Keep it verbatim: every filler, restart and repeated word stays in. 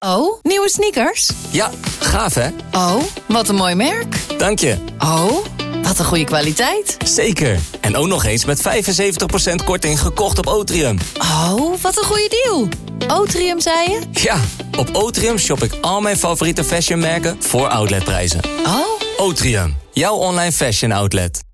Oh, nieuwe sneakers? Ja, gaaf hè? Oh, wat een mooi merk. Dank je. Oh, wat een goede kwaliteit. Zeker. En ook nog eens met vijfenzeventig procent korting gekocht op Otrium. Oh, wat een goede deal. Otrium, zei je? Ja, op Otrium shop ik al mijn favoriete fashionmerken voor outletprijzen. Oh. Otrium, jouw online fashion outlet.